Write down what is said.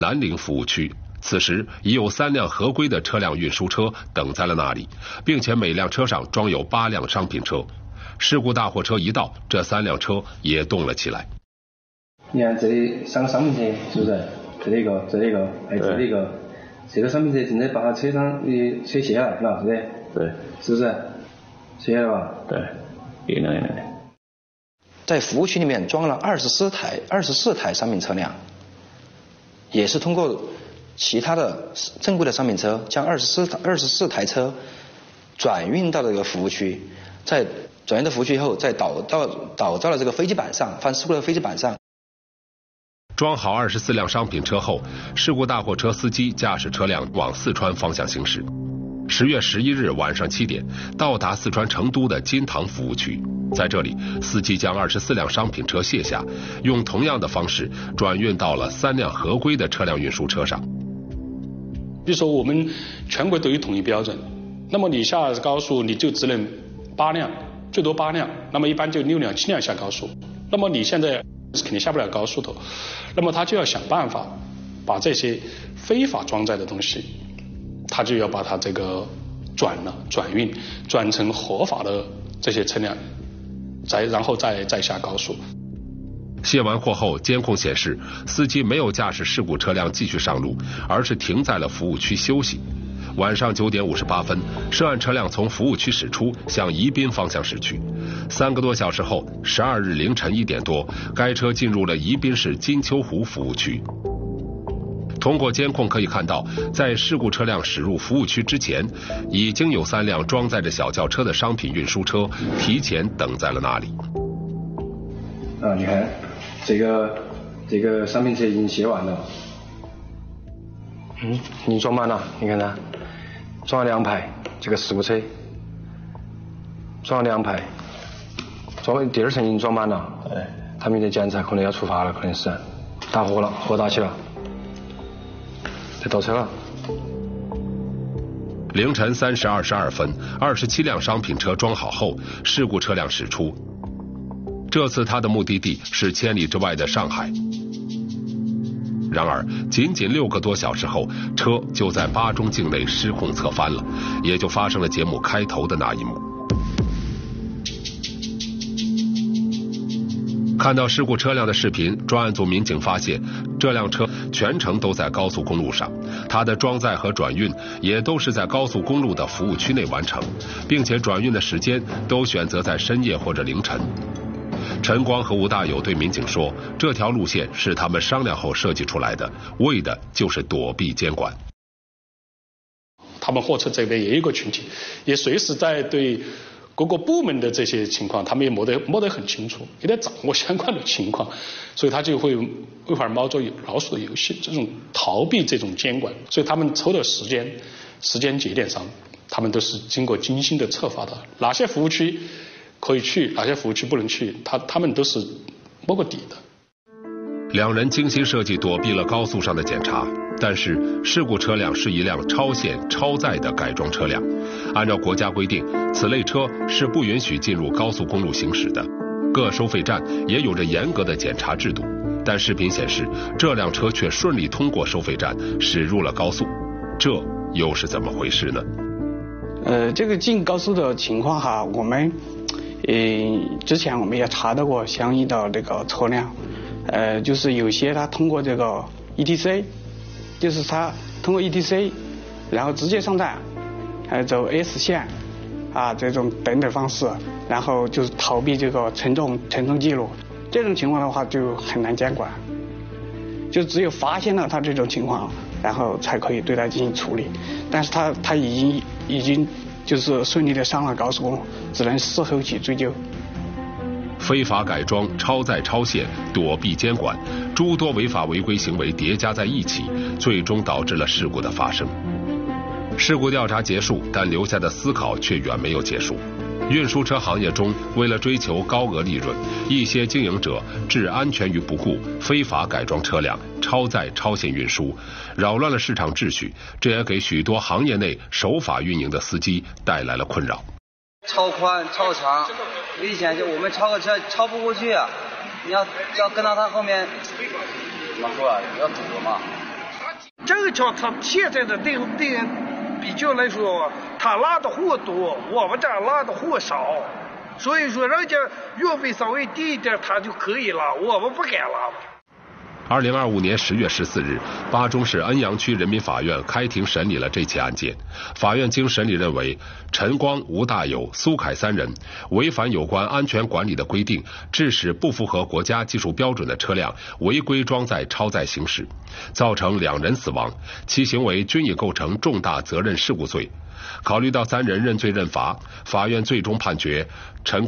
南陵服务区。此时已有3辆合规的车辆运输车等在了那里，并且每辆车上装有8辆商品车。事故大货车一到，这3辆车也动了起来。 你看这里3个商品车是不是？这里一个，这里一个，哎，这里一个，这个商品车正在把它车上的车卸下来，是吧？对。 对。 是不是？卸下来吧？ 对。一辆。 在服务区里面装了24台商品车辆，也是通过其他的正规的商品车将24台车转运到这个服务区，在转运到服务区以后，再倒到了这个飞机板上，放事故的飞机板上。 装好24辆商品车后，事故大货车司机驾驶车辆往四川方向行驶。10月11日晚上7点，到达四川成都的金堂服务区。在这里，司机将24辆商品车卸下，用同样的方式转运到了3辆合规的车辆运输车上。 比如说，我们全国都有统一标准，那么你下高速你就只能8辆，最多8辆，那么一般就6辆、7辆下高速。那么你现在肯定下不了高速头，那么他就要想办法把这些非法装载的东西，他就要把它这个转运转成合法的这些车辆，然后再下高速。 卸完货后，监控显示司机没有驾驶事故车辆继续上路，而是停在了服务区休息。晚上9点58分，涉案车辆从服务区驶出，向宜宾方向驶去。3个多小时后，12日凌晨1点多，该车进入了宜宾市金秋湖服务区。通过监控可以看到，在事故车辆驶入服务区之前，已经有3辆装载着小轿车的商品运输车提前等在了那里。 你看这个商品车已经卸完了。已经装满了，你看它，装了2排，这个事故车，装了2排，第2层已经装满了。他们的检查可能要出发了，可能是打货了，货打起了，在倒车了。 凌晨3时22分，27辆商品车装好后，事故车辆驶出。这次他的目的地是千里之外的上海。然而，仅6个多小时后，车就在巴中境内失控侧翻了，也就发生了节目开头的那一幕。看到事故车辆的视频，专案组民警发现，这辆车全程都在高速公路上，它的装载和转运也都是在高速公路的服务区内完成，并且转运的时间都选择在深夜或者凌晨。陈光和吴大友对民警说，这条路线是他们商量后设计出来的，为的就是躲避监管。 他们货车这边也有一个群体，也随时在对各个部门的这些情况，他们也摸得很清楚，也在掌握相关的情况，所以他就会为玩猫捉老鼠的游戏，这种逃避这种监管，所以他们抽的时间节点上，他们都是经过精心的策划的，哪些服务区可以去，哪些服务区不能去，他们都是摸过底的。 2人精心设计躲避了高速上的检查，但是事故车辆是一辆超限超载的改装车辆，按照国家规定，此类车是不允许进入高速公路行驶的。各收费站也有着严格的检查制度，但视频显示，这辆车却顺利通过收费站驶入了高速，这又是怎么回事呢？ 这个进高速的情况哈，我们之前我们也查到过相应的那个车辆，就是有些它通过这个 ETC， 就是它通过 ETC， 然后直接上站，走 S 线这种等等方式，然后就是逃避这个承重记录，这种情况的话就很难监管，就只有发现了它这种情况，然后才可以对它进行处理，但是它已经就是顺利的上了高速公路，只能事后去追究。 非法改装、超载超限、躲避监管，诸多违法违规行为叠加在一起，最终导致了事故的发生。事故调查结束，但留下的思考却远没有结束。运输车行业中，为了追求高额利润，一些经营者置安全于不顾，非法改装车辆、超载超限运输，扰乱了市场秩序，这也给许多行业内守法运营的司机带来了困扰。 超宽、超长，危险！就我们超个车超不过去啊！你要跟到他后面，怎么说啊？要堵了嘛？ 巧他现在的这个人比较来说，他拉的货多，我们这儿拉的货少，所以说人家运费稍微低一点他就可以拉，我们不敢拉。 2025年10月14日，巴中市恩阳区人民法院开庭审理了这起案件。法院经审理认为，陈光、吴大有、苏凯三人违反有关安全管理的规定，致使不符合国家技术标准的车辆违规装载超载行驶，造成2人死亡，其行为均已构成重大责任事故罪。考虑到3人认罪认罚，法院最终判决陈